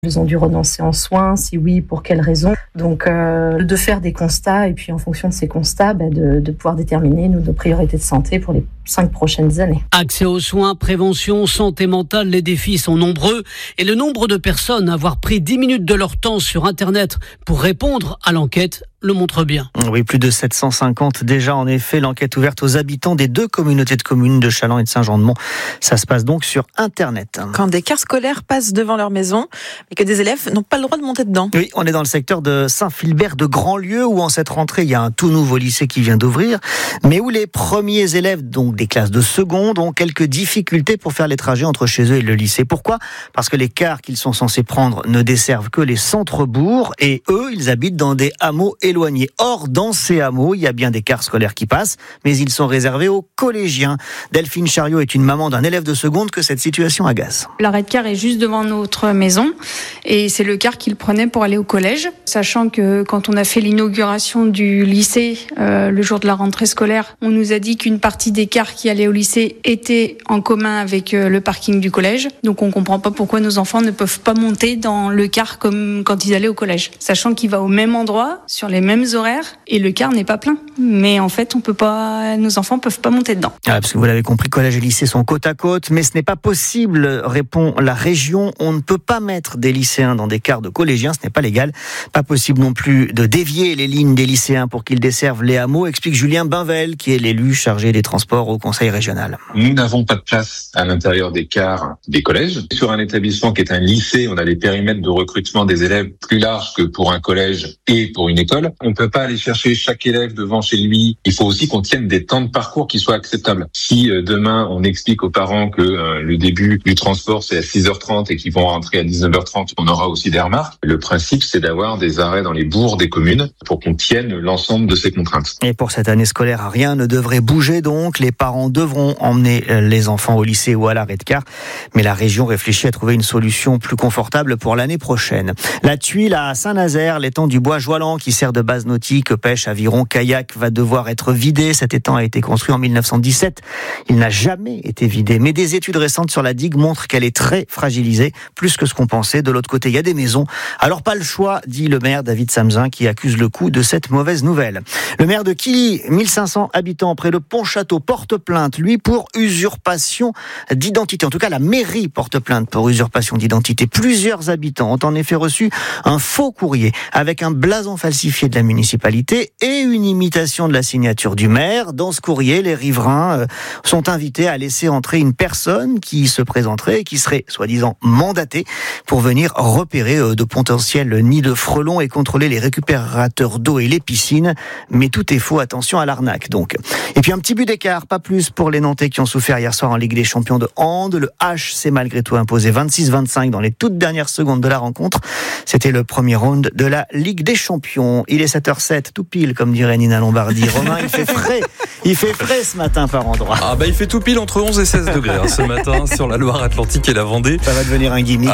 Ils ont dû renoncer en soins, si oui, pour quelles raisons. Donc, de faire des constats et puis en fonction de ces constats, de pouvoir déterminer nos priorités de santé pour les 5 prochaines années. Accès aux soins, prévention, santé mentale, les défis sont nombreux et le nombre de personnes à avoir pris 10 minutes de leur temps sur Internet pour répondre à l'enquête le montre bien. Oui, plus de 750 déjà en effet. L'enquête ouverte aux habitants des 2 communautés de communes de Challans et de Saint-Jean-de-Mont. Ça se passe donc sur Internet. Quand des cars scolaires passent devant leur maison, mais que des élèves n'ont pas le droit de monter dedans. Oui, on est dans le secteur de Saint-Philbert de Grandlieu où en cette rentrée, il y a un tout nouveau lycée qui vient d'ouvrir, mais où les premiers élèves, donc des classes de seconde, ont quelques difficultés pour faire les trajets entre chez eux et le lycée. Pourquoi ? Parce que les cars qu'ils sont censés prendre ne desservent que les centres-bourgs et eux, ils habitent dans des hameaux éloignés. Or, dans ces hameaux, il y a bien des cars scolaires qui passent, mais ils sont réservés aux collégiens. Delphine Chariot est une maman d'un élève de seconde que cette situation agace. L'arrêt de car est juste devant notre maison et c'est le car qu'il prenait pour aller au collège. Sachant que quand on a fait l'inauguration du lycée le jour de la rentrée scolaire, on nous a dit qu'une partie des cars qui allaient au lycée étaient en commun avec le parking du collège. Donc on comprend pas pourquoi nos enfants ne peuvent pas monter dans le car comme quand ils allaient au collège. Sachant qu'il va au même endroit, sur les mêmes horaires et le car n'est pas plein. Mais en fait, nos enfants peuvent pas monter dedans. Parce que vous l'avez compris, collège et lycée sont côte à côte, mais ce n'est pas possible, répond la région. On ne peut pas mettre des lycéens dans des cars de collégiens, ce n'est pas légal. Pas possible non plus de dévier les lignes des lycéens pour qu'ils desservent les hameaux, explique Julien Bainvel, qui est l'élu chargé des transports au conseil régional. Nous n'avons pas de place à l'intérieur des cars des collèges. Sur un établissement qui est un lycée, on a des périmètres de recrutement des élèves plus larges que pour un collège et pour une école. On ne peut pas aller chercher chaque élève devant chez lui. Il faut aussi qu'on tienne des temps de parcours qui soient acceptables. Si demain on explique aux parents que le début du transport c'est à 6h30 et qu'ils vont rentrer à 19h30, on aura aussi des remarques. Le principe c'est d'avoir des arrêts dans les bourgs des communes pour qu'on tienne l'ensemble de ces contraintes. Et pour cette année scolaire, rien ne devrait bouger donc. Les parents devront emmener les enfants au lycée ou à l'arrêt de car. Mais la région réfléchit à trouver une solution plus confortable pour l'année prochaine. La tuile à Saint-Nazaire, l'étang du Bois-Joalan qui sert de base nautique, pêche, aviron, kayak, va devoir être vidé. Cet étang a été construit en 1917. Il n'a jamais été vidé. Mais des études récentes sur la digue montrent qu'elle est très fragilisée, plus que ce qu'on pensait. De l'autre côté, il y a des maisons. Alors pas le choix, dit le maire David Samzin, qui accuse le coup de cette mauvaise nouvelle. Le maire de Quilly, 1500 habitants près de Pont-Château, porte plainte, lui, pour usurpation d'identité. En tout cas, la mairie porte plainte pour usurpation d'identité. Plusieurs habitants ont en effet reçu un faux courrier avec un blason falsifié de la municipalité et une imitation de la signature du maire. Dans ce courrier, les riverains sont invités à laisser entrer une personne qui se présenterait et qui serait soi-disant mandatée pour venir repérer de potentiels nids de frelons et contrôler les récupérateurs d'eau et les piscines. Mais tout est faux, attention à l'arnaque donc. Et puis un petit but d'écart, pas plus pour les Nantais qui ont souffert hier soir en Ligue des Champions de hand. Le H s'est malgré tout imposé 26-25 dans les toutes dernières secondes de la rencontre. C'était le premier round de la Ligue des Champions. Il est 7h07, tout pile, comme dirait Nina Lombardi. Romain, il fait frais. Il fait frais ce matin par endroit. Il fait tout pile entre 11 et 16 degrés ce matin sur la Loire-Atlantique et la Vendée. Ça va devenir un gimmick.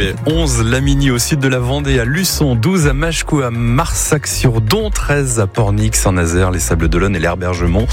11 Lamini au sud de la Vendée, à Luçon, 12 à Machecoul, à Marsac-sur-Don, 13 à Pornix, Saint-Nazaire, les Sables-d'Olonne et l'Herbergemont,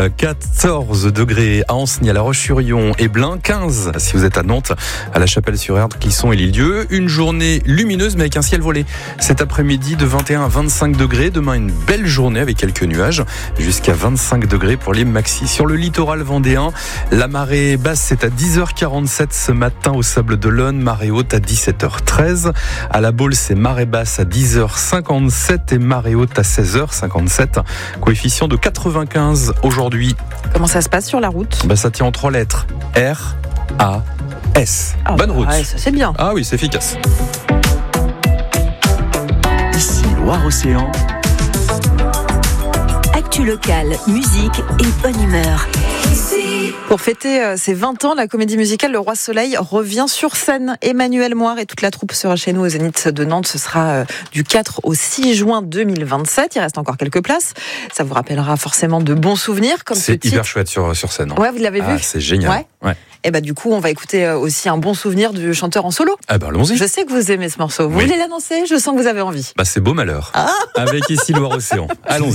14 degrés à Ancenis, à La Roche-sur-Yon et Blain, 15 si vous êtes à Nantes, à La Chapelle-sur-Erdre, Clisson et l'Île-Dieu. Une journée lumineuse mais avec un ciel voilé. Cet après-midi de 21 à 25 degrés. Demain, une belle journée avec quelques nuages, jusqu'à 25 degrés pour les maxis. Sur le littoral vendéen, la marée basse c'est à 10h47 ce matin au Sables-d'Olonne, marée haute à 17h13. À La Baule, c'est marée basse à 10h57 et marée haute à 16h57. Coefficient de 95 aujourd'hui. Comment ça se passe sur la route ? Ça tient en 3 lettres. R-A-S. Bonne route. Ouais, ça c'est bien. Ah oui, c'est efficace. Ici Loire-Océan. Actu locale, musique et bonne humeur. Pour fêter ses 20 ans, la comédie musicale Le Roi Soleil revient sur scène. Emmanuel Moire et toute la troupe sera chez nous au Zénith de Nantes. Ce sera du 4 au 6 juin 2027. Il reste encore quelques places. Ça vous rappellera forcément de bons souvenirs. Comme c'est hyper chouette sur scène. Ouais, vous l'avez vu ? C'est génial. Ouais. Et du coup, on va écouter aussi un bon souvenir du chanteur en solo. Allons-y. Je sais que vous aimez ce morceau. Vous voulez l'annoncer ? Je sens que vous avez envie. C'est Beau Malheur. Avec ici Loire-Océan. Allons-y.